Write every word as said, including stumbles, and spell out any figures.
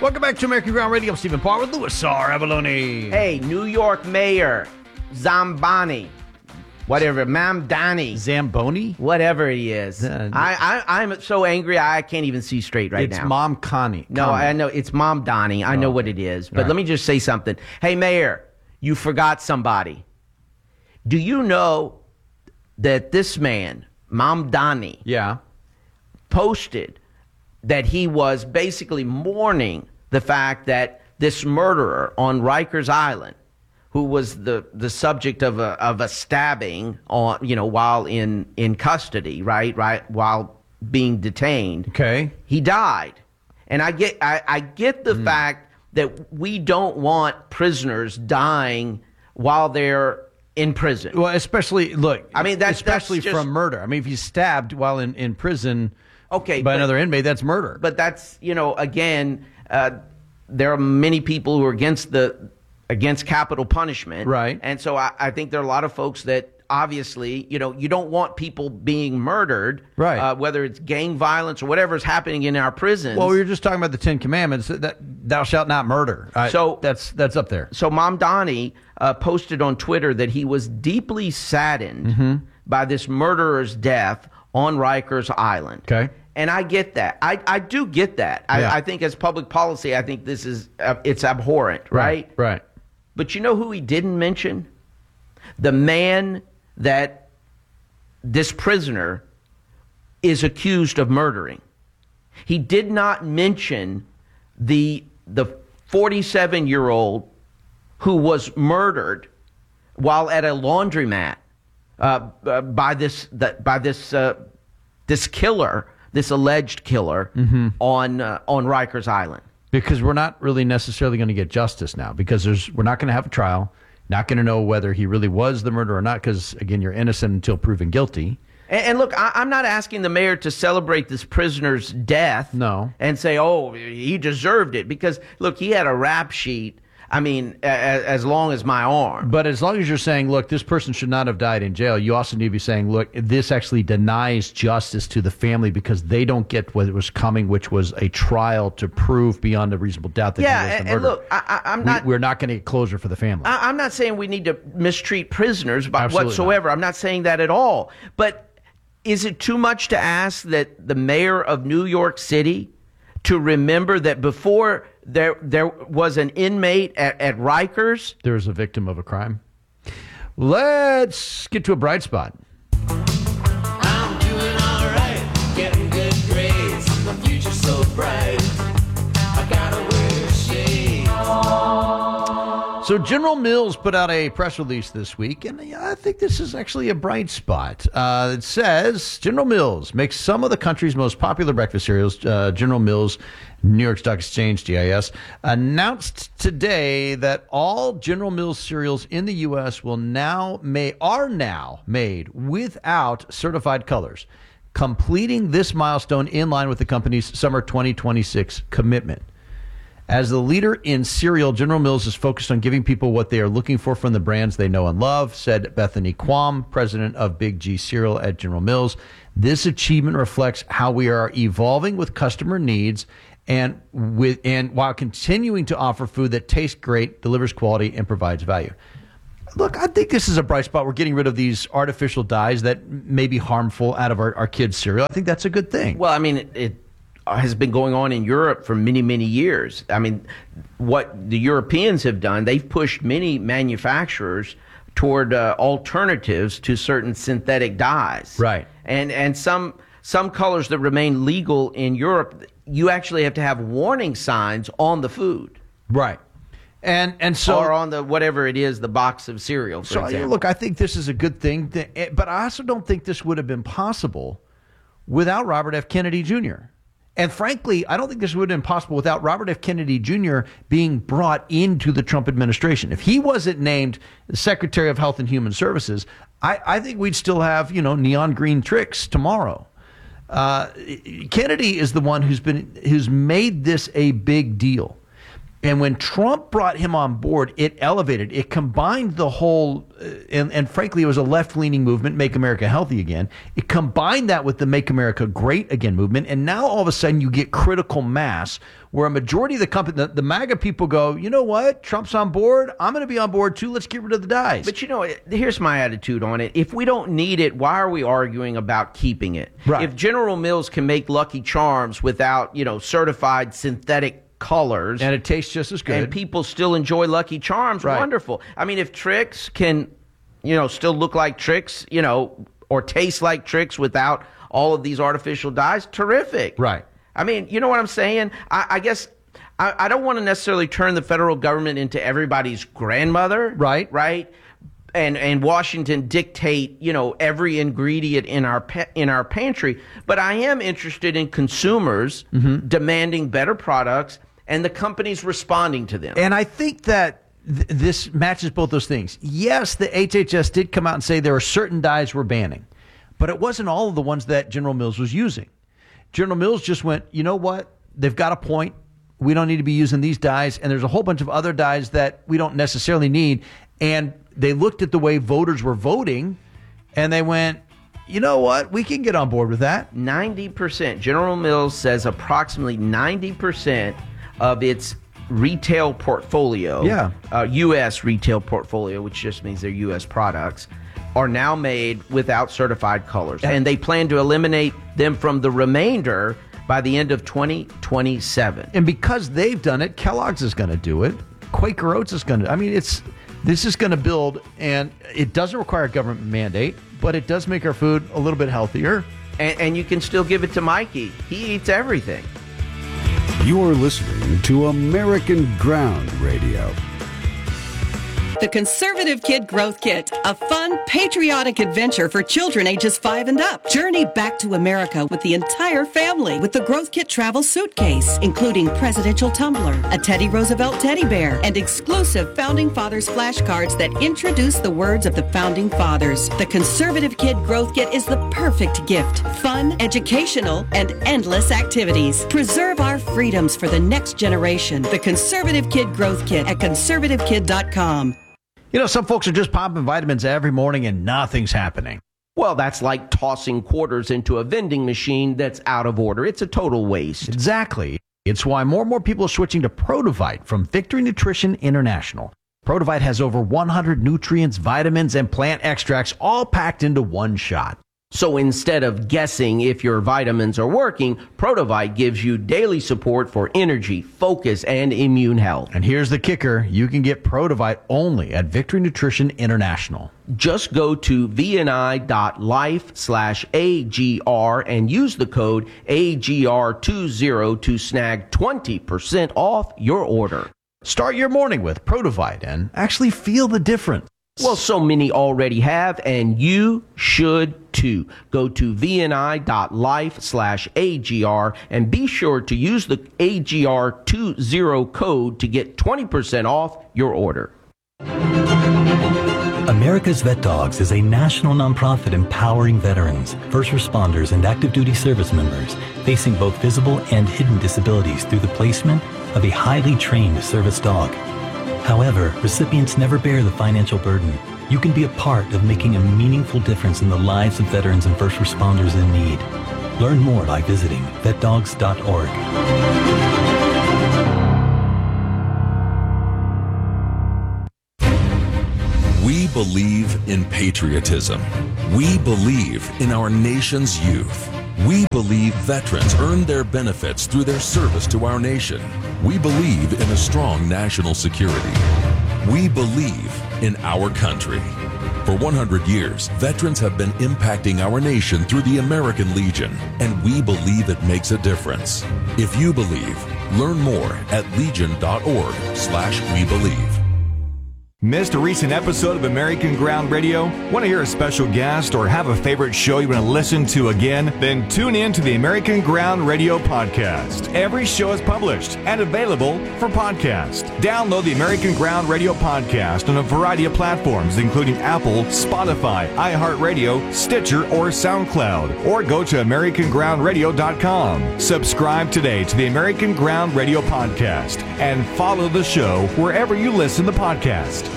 Welcome back to American Ground Radio. I'm Stephen Parr with Louis R. Abalone. Hey, New York Mayor Zamboni, whatever, Mamdani, Zamboni? whatever he is. Uh, I, I, I'm so angry I can't even see straight right it's now. It's Mom Connie. No, Connie. I know. It's Mom Donnie. I Oh, know okay. what it is. But All right. let me just say something. Hey, Mayor, you forgot somebody. Do you know that this man, Mom Donnie, Yeah. posted that he was basically mourning the fact that this murderer on Rikers Island, who was the, the subject of a of a stabbing on you know while in, in custody, right, right, while being detained, Okay. he died. And I get I, I get the mm. fact that we don't want prisoners dying while they're in prison. Well, especially, look, I mean, that's especially that's just, from murder. I mean, if he's stabbed while in, in prison okay, by but, another inmate, that's murder. But that's, you know, again, uh, there are many people who are against the against capital punishment. Right. And so I, I think there are a lot of folks that obviously, you know, you don't want people being murdered, right? Uh, whether it's gang violence or whatever is happening in our prisons. Well, we were just talking about the Ten Commandments, that thou shalt not murder. I, so that's that's up there. So Mom Donnie uh, posted on Twitter that he was deeply saddened mm-hmm. by this murderer's death on Rikers Island. Okay. And I get that. I, I do get that. Yeah. I, I think as public policy, I think this is uh, it's abhorrent, right? Right. Right. But you know who he didn't mention? The man that this prisoner is accused of murdering. He did not mention the the forty-seven-year-old who was murdered while at a laundromat uh, uh, by this that by this uh, this killer, this alleged killer mm-hmm. on uh, on Rikers Island. Because we're not really necessarily going to get justice now, because there's we're not going to have a trial. Not going to know whether he really was the murderer or not, because, again, you're innocent until proven guilty. And, and look, I, I'm not asking the mayor to celebrate this prisoner's death. No. And say, oh, he deserved it. Because, look, he had a rap sheet, I mean, a, a, as long as my arm. But as long as you're saying, look, this person should not have died in jail, you also need to be saying, look, this actually denies justice to the family because they don't get what was coming, which was a trial to prove beyond a reasonable doubt that yeah, he was the and, murderer. and look, I, I, I'm not. We, we're not going to get closure for the family. I, I'm not saying we need to mistreat prisoners by Absolutely whatsoever. not. I'm not saying that at all. But is it too much to ask that the mayor of New York City to remember that before there there was an inmate at, at Rikers? There was a victim of a crime. Let's get to a bright spot. I'm doing all right, getting good grades. My future's so bright, I gotta wear shades. So General Mills put out a press release this week, and I think this is actually a bright spot. Uh, it says, General Mills makes some of the country's most popular breakfast cereals. Uh, General Mills, New York Stock Exchange, G I S, announced today that all General Mills cereals in the U S will now may are now made without certified colors, completing this milestone in line with the company's summer twenty twenty-six commitment. As the leader in cereal, General Mills is focused on giving people what they are looking for from the brands they know and love, said Bethany Quam, president of Big G Cereal at General Mills. This achievement reflects how we are evolving with customer needs and with and while continuing to offer food that tastes great, delivers quality, and provides value. Look, I think this is a bright spot. We're getting rid of these artificial dyes that may be harmful out of our, our kids' cereal. I think that's a good thing. Well, I mean, it, it has been going on in Europe for many, many years. I mean, what the Europeans have done, they've pushed many manufacturers toward uh, alternatives to certain synthetic dyes. Right. And and some some colors that remain legal in Europe, you actually have to have warning signs on the food. Right. And and so or on the whatever it is, the box of cereal, for so example. look, I think this is a good thing, to, but I also don't think this would have been possible without Robert F. Kennedy Junior And frankly, I don't think this would have been possible without Robert F. Kennedy Junior being brought into the Trump administration. If he wasn't named the Secretary of Health and Human Services, I, I think we'd still have, you know, neon green tricks tomorrow. Uh, Kennedy is the one who's been who's made this a big deal. And when Trump brought him on board, it elevated, it combined the whole, uh, and, and frankly, it was a left-leaning movement, Make America Healthy Again. It combined that with the Make America Great Again movement. And now all of a sudden you get critical mass where a majority of the company, the, the MAGA people go, you know what? Trump's on board. I'm going to be on board too. Let's get rid of the dyes. But you know, here's my attitude on it. If we don't need it, why are we arguing about keeping it? Right. If General Mills can make Lucky Charms without, you know, certified synthetic colors, and it tastes just as good, and people still enjoy Lucky Charms, right. Wonderful. I mean, if Trix can, you know, still look like Trix, you know, or taste like Trix without all of these artificial dyes, terrific. Right. I mean, you know what I'm saying? I, I guess I, I don't want to necessarily turn the federal government into everybody's grandmother. Right. Right. And and Washington dictate, you know, every ingredient in our pa- in our pantry. But I am interested in consumers mm-hmm. demanding better products and the companies responding to them. And I think that th- this matches both those things. Yes, the H H S did come out and say there are certain dyes we're banning, but it wasn't all of the ones that General Mills was using. General Mills just went, you know what? They've got a point. We don't need to be using these dyes. And there's a whole bunch of other dyes that we don't necessarily need. And they looked at the way voters were voting and they went, you know what? We can get on board with that. ninety percent. General Mills says approximately ninety percent of its retail portfolio, yeah. uh, U S retail portfolio, which just means they're U S products, are now made without certified colors. And they plan to eliminate them from the remainder by the end of twenty twenty-seven. And because they've done it, Kellogg's is going to do it. Quaker Oats is going to. I mean, it's this is going to build, and it doesn't require a government mandate, but it does make our food a little bit healthier. And, and you can still give it to Mikey. He eats everything. You're listening to American Ground Radio. The Conservative Kid Growth Kit, a fun, patriotic adventure for children ages five and up. Journey back to America with the entire family with the Growth Kit travel suitcase, including presidential tumbler, a Teddy Roosevelt teddy bear, and exclusive Founding Fathers flashcards that introduce the words of the Founding Fathers. The Conservative Kid Growth Kit is the perfect gift. Fun, educational, and endless activities. Preserve our freedoms for the next generation. The Conservative Kid Growth Kit at conservative kid dot com. You know, some folks are just popping vitamins every morning and nothing's happening. Well, that's like tossing quarters into a vending machine that's out of order. It's a total waste. Exactly. It's why more and more people are switching to Protovite from Victory Nutrition International. Protovite has over one hundred nutrients, vitamins, and plant extracts all packed into one shot. So instead of guessing if your vitamins are working, Protovite gives you daily support for energy, focus, and immune health. And here's the kicker. You can get Protovite only at Victory Nutrition International. Just go to vni.life slash AGR and use the code A G R twenty to snag twenty percent off your order. Start your morning with Protovite and actually feel the difference. Well, so many already have, and you should too. Go to vni.life slash AGR and be sure to use the A G R twenty code to get twenty percent off your order. America's Vet Dogs is a national nonprofit empowering veterans, first responders, and active duty service members facing both visible and hidden disabilities through the placement of a highly trained service dog. However, recipients never bear the financial burden. You can be a part of making a meaningful difference in the lives of veterans and first responders in need. Learn more by visiting vet dogs dot org. We believe in patriotism. We believe in our nation's youth. We believe veterans earn their benefits through their service to our nation. We believe in a strong national security. We believe in our country. For one hundred years, veterans have been impacting our nation through the American Legion, and we believe it makes a difference. If you believe, learn more at legion dot org slash we believe. Missed a recent episode of American Ground Radio? Want to hear a special guest or have a favorite show you want to listen to again? Then tune in to the American Ground Radio podcast. Every show is published and available for podcast. Download the American Ground Radio podcast on a variety of platforms, including Apple, Spotify, iHeartRadio, Stitcher, or SoundCloud. Or go to american ground radio dot com. Subscribe today to the American Ground Radio podcast and follow the show wherever you listen to podcasts.